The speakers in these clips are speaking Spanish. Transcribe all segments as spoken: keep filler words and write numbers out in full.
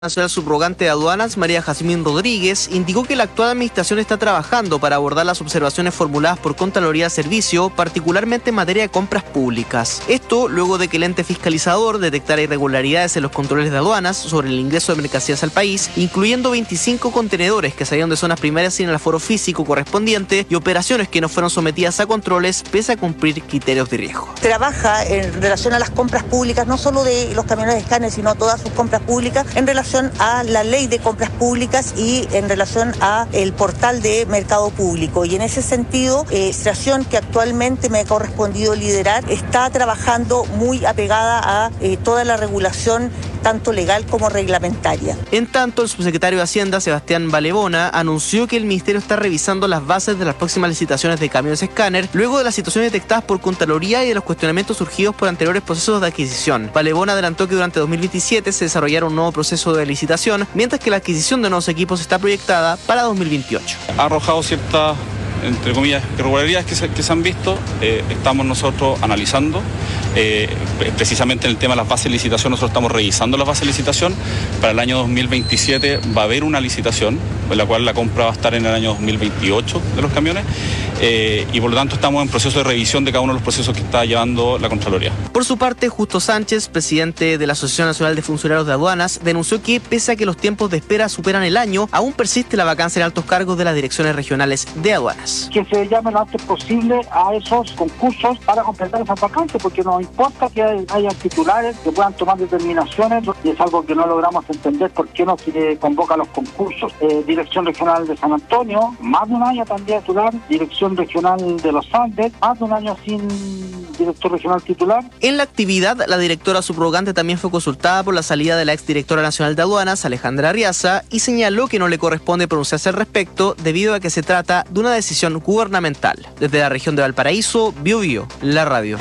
Nacional Subrogante de Aduanas, María Jazmín Rodríguez, indicó que la actual administración está trabajando para abordar las observaciones formuladas por Contraloría de Servicio, particularmente en materia de compras públicas. Esto luego de que el ente fiscalizador detectara irregularidades en los controles de aduanas sobre el ingreso de mercancías al país, incluyendo veinticinco contenedores que salieron de zonas primarias sin el aforo físico correspondiente y operaciones que no fueron sometidas a controles pese a cumplir criterios de riesgo. Trabaja en relación a las compras públicas, no solo de los camiones de escáner, sino todas sus compras públicas, en relación a la ley de compras públicas y en relación a el portal de mercado público. Y en ese sentido, eh, administración que actualmente me ha correspondido liderar está trabajando muy apegada a eh, toda la regulación, tanto legal como reglamentaria. En tanto, el subsecretario de Hacienda, Sebastián Valebona, anunció que el Ministerio está revisando las bases de las próximas licitaciones de camiones escáner, luego de las situaciones detectadas por Contraloría y de los cuestionamientos surgidos por anteriores procesos de adquisición. Valebona adelantó que durante dos mil veintisiete se desarrollará un nuevo proceso de licitación, mientras que la adquisición de nuevos equipos está proyectada para dos mil veintiocho. Ha arrojado ciertas, entre comillas, irregularidades que se, que se han visto. Eh, estamos nosotros analizando. Eh, precisamente en el tema de las bases de licitación, nosotros estamos revisando las bases de licitación. Para el año dos mil veintisiete va a haber una licitación, en la cual la compra va a estar en el año dos mil veintiocho de los camiones, eh, y por lo tanto estamos en proceso de revisión de cada uno de los procesos que está llevando la Contraloría. Por su parte, Justo Sánchez, presidente de la Asociación Nacional de Funcionarios de Aduanas, denunció que pese a que los tiempos de espera superan el año, aún persiste la vacancia en altos cargos de las direcciones regionales de aduanas. Que se llame lo antes posible a esos concursos para completar esas vacantes, porque no importa que haya titulares que puedan tomar determinaciones, y es algo que no logramos entender por qué no se convoca los concursos. Eh, Dirección Regional de San Antonio, más de un año también titular. Dirección Regional de los Andes, más de un año sin director regional titular. En la actividad, la directora subrogante también fue consultada por la salida de la exdirectora nacional de aduanas, Alejandra Arriaza, y señaló que no le corresponde pronunciarse al respecto debido a que se trata de una decisión gubernamental. Desde la región de Valparaíso, Bio Bio, la radio.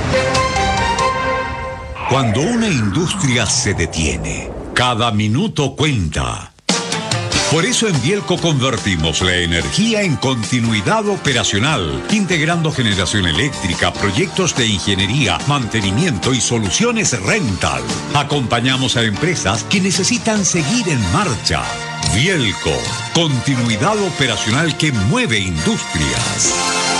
Cuando una industria se detiene, cada minuto cuenta. Por eso en Bielco convertimos la energía en continuidad operacional, integrando generación eléctrica, proyectos de ingeniería, mantenimiento y soluciones rental. Acompañamos a empresas que necesitan seguir en marcha. Bielco, continuidad operacional que mueve industrias.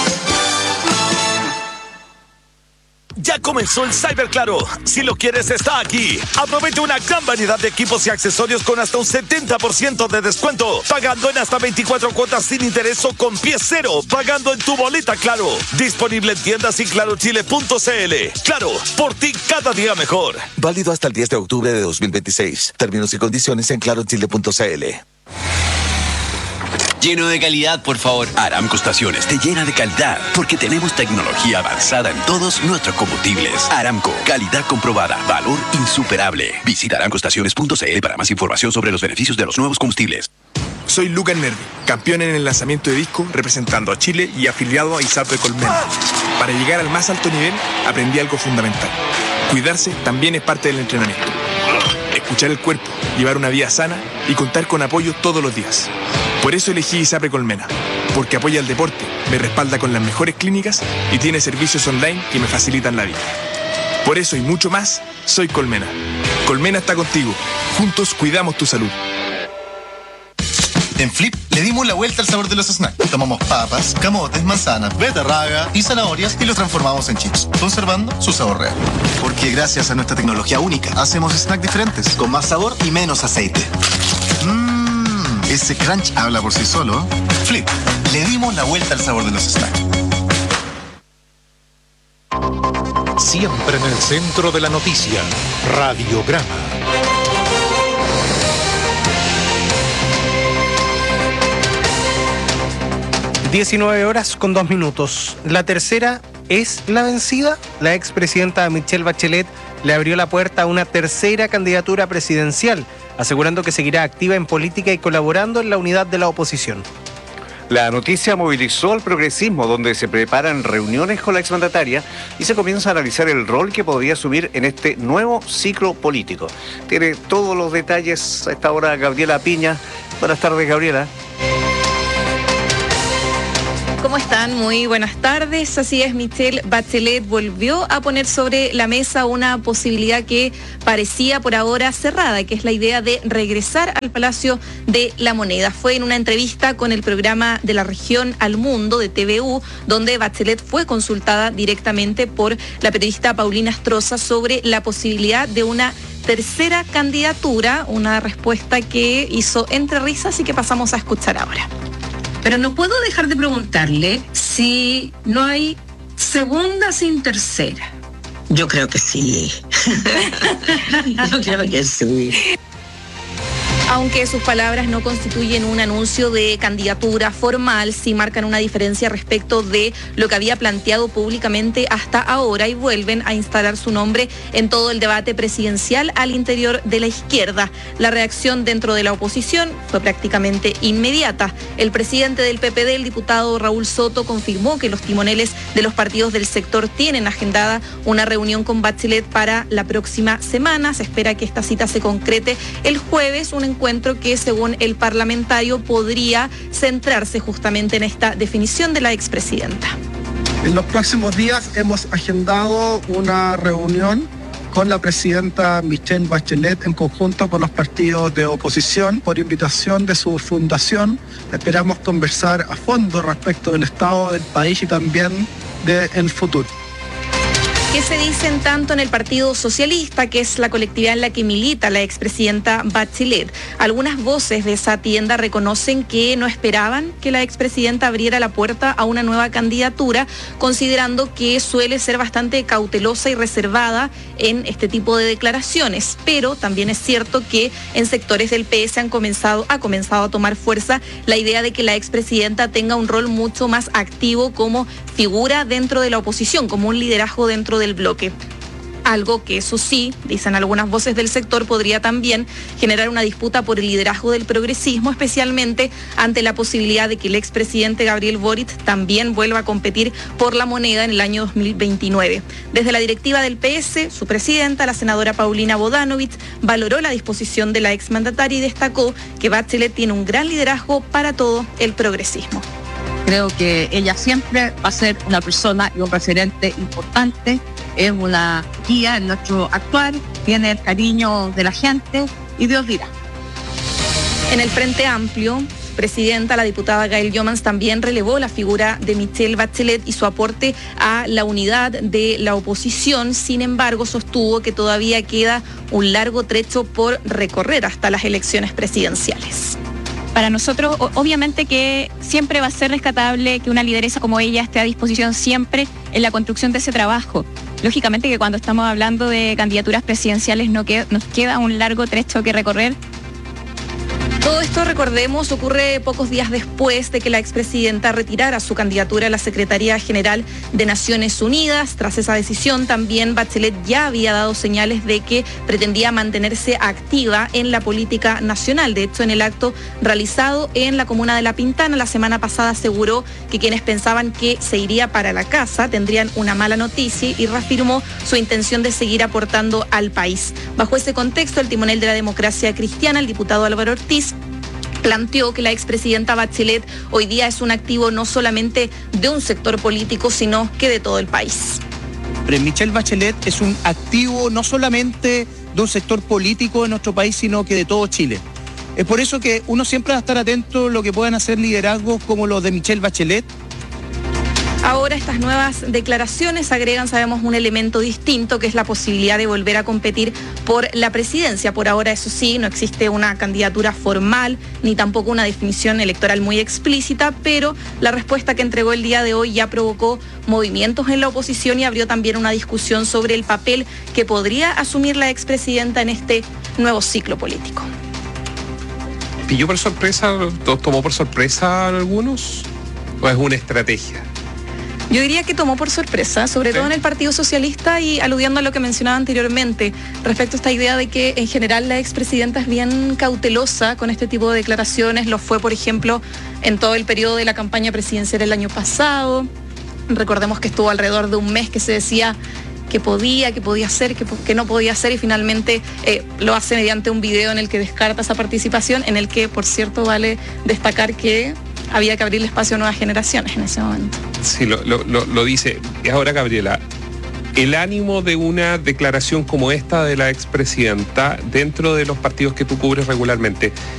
Ya comenzó el Cyber Claro. Si lo quieres, está aquí. Aprovecha una gran variedad de equipos y accesorios con hasta un setenta por ciento de descuento. Pagando en hasta veinticuatro cuotas sin interés o con pie cero. Pagando en tu boleta Claro. Disponible en tiendas y claro chile punto c l. Claro, por ti cada día mejor. Válido hasta el diez de octubre de dos mil veintiséis. Términos y condiciones en claro chile punto c l. Lleno de calidad, por favor. Aramco Estaciones te llena de calidad porque tenemos tecnología avanzada en todos nuestros combustibles. Aramco, calidad comprobada, valor insuperable. Visita aramco estaciones punto c l para más información sobre los beneficios de los nuevos combustibles. Soy Lucas Nervi, campeón en el lanzamiento de disco representando a Chile y afiliado a ISAPRE Colmena. Para llegar al más alto nivel, aprendí algo fundamental. Cuidarse también es parte del entrenamiento. Escuchar el cuerpo, llevar una vida sana y contar con apoyo todos los días. Por eso elegí ISAPRE Colmena, porque apoya el deporte, me respalda con las mejores clínicas y tiene servicios online que me facilitan la vida. Por eso y mucho más, soy Colmena. Colmena está contigo. Juntos cuidamos tu salud. En Flip le dimos la vuelta al sabor de los snacks. Tomamos papas, camotes, manzanas, beterraga y zanahorias y los transformamos en chips, conservando su sabor real. Porque gracias a nuestra tecnología única, hacemos snacks diferentes, con más sabor y menos aceite. Mmm, ese crunch habla por sí solo. Flip, le dimos la vuelta al sabor de los snacks. Siempre en el centro de la noticia, Radiograma. diecinueve horas con dos minutos. La tercera es la vencida. La expresidenta Michelle Bachelet le abrió la puerta a una tercera candidatura presidencial, asegurando que seguirá activa en política y colaborando en la unidad de la oposición. La noticia movilizó al progresismo, donde se preparan reuniones con la exmandataria y se comienza a analizar el rol que podría asumir en este nuevo ciclo político. Tiene todos los detalles a esta hora Gabriela Piña. Buenas tardes, Gabriela. ¿Cómo están? Muy buenas tardes. Así es, Michelle Bachelet volvió a poner sobre la mesa una posibilidad que parecía por ahora cerrada, que es la idea de regresar al Palacio de la Moneda. Fue en una entrevista con el programa de la región Al Mundo de T V U, donde Bachelet fue consultada directamente por la periodista Paulina Astroza sobre la posibilidad de una tercera candidatura, una respuesta que hizo entre risas y que pasamos a escuchar ahora. Pero no puedo dejar de preguntarle si no hay segunda sin tercera. Yo creo que sí. Yo creo que sí. Aunque sus palabras no constituyen un anuncio de candidatura formal, sí marcan una diferencia respecto de lo que había planteado públicamente hasta ahora y vuelven a instalar su nombre en todo el debate presidencial al interior de la izquierda. La reacción dentro de la oposición fue prácticamente inmediata. El presidente del P P D, el diputado Raúl Soto, confirmó que los timoneles de los partidos del sector tienen agendada una reunión con Bachelet para la próxima semana. Se espera que esta cita se concrete el jueves, un encuentro encuentro que, según el parlamentario, podría centrarse justamente en esta definición de la expresidenta. En los próximos días hemos agendado una reunión con la presidenta Michelle Bachelet en conjunto con los partidos de oposición por invitación de su fundación. Esperamos conversar a fondo respecto del estado del país y también del futuro. ¿Qué se dicen tanto en el Partido Socialista, que es la colectividad en la que milita la expresidenta Bachelet? Algunas voces de esa tienda reconocen que no esperaban que la expresidenta abriera la puerta a una nueva candidatura, considerando que suele ser bastante cautelosa y reservada en este tipo de declaraciones. Pero también es cierto que en sectores del P S han comenzado, ha comenzado a tomar fuerza la idea de que la expresidenta tenga un rol mucho más activo como figura dentro de la oposición, como un liderazgo dentro del bloque. Algo que, eso sí, dicen algunas voces del sector, podría también generar una disputa por el liderazgo del progresismo, especialmente ante la posibilidad de que el expresidente Gabriel Boric también vuelva a competir por la Moneda en el año dos mil veintinueve. Desde la directiva del P S, su presidenta, la senadora Paulina Bodanovich, valoró la disposición de la exmandataria y destacó que Bachelet tiene un gran liderazgo para todo el progresismo. Creo que ella siempre va a ser una persona y un referente importante, es una guía en nuestro actuar, tiene el cariño de la gente y Dios dirá. En el Frente Amplio, presidenta, la diputada Gail Jomans, también relevó la figura de Michelle Bachelet y su aporte a la unidad de la oposición. Sin embargo, sostuvo que todavía queda un largo trecho por recorrer hasta las elecciones presidenciales. Para nosotros, obviamente que siempre va a ser rescatable que una lideresa como ella esté a disposición siempre en la construcción de ese trabajo. Lógicamente que cuando estamos hablando de candidaturas presidenciales no queda, nos queda un largo trecho que recorrer. Todo esto, recordemos, ocurre pocos días después de que la expresidenta retirara su candidatura a la Secretaría General de Naciones Unidas. Tras esa decisión, también Bachelet ya había dado señales de que pretendía mantenerse activa en la política nacional. De hecho, en el acto realizado en la comuna de La Pintana la semana pasada aseguró que quienes pensaban que se iría para la casa tendrían una mala noticia y reafirmó su intención de seguir aportando al país. Bajo ese contexto, el timonel de la democracia cristiana, el diputado Álvaro Ortiz, planteó que la expresidenta Bachelet hoy día es un activo no solamente de un sector político, sino que de todo el país. Michelle Bachelet es un activo no solamente de un sector político de nuestro país, sino que de todo Chile. Es por eso que uno siempre va a estar atento a lo que puedan hacer liderazgos como los de Michelle Bachelet. Ahora estas nuevas declaraciones agregan, sabemos, un elemento distinto, que es la posibilidad de volver a competir por la presidencia. Por ahora, eso sí, no existe una candidatura formal, ni tampoco una definición electoral muy explícita, pero la respuesta que entregó el día de hoy ya provocó movimientos en la oposición y abrió también una discusión sobre el papel que podría asumir la expresidenta en este nuevo ciclo político. ¿Pilló por sorpresa, tomó por sorpresa a algunos? ¿O es una estrategia? Yo diría que tomó por sorpresa, sobre sí. todo en el Partido Socialista, y aludiendo a lo que mencionaba anteriormente, respecto a esta idea de que en general la expresidenta es bien cautelosa con este tipo de declaraciones. Lo fue, por ejemplo, en todo el periodo de la campaña presidencial el año pasado. Recordemos que estuvo alrededor de un mes que se decía que podía, que podía hacer, que, que no podía hacer, y finalmente eh, lo hace mediante un video en el que descarta esa participación, en el que, por cierto, vale destacar que había que abrirle espacio a nuevas generaciones en ese momento. Sí, lo, lo, lo, lo dice. Ahora, Gabriela, el ánimo de una declaración como esta de la expresidenta dentro de los partidos que tú cubres regularmente,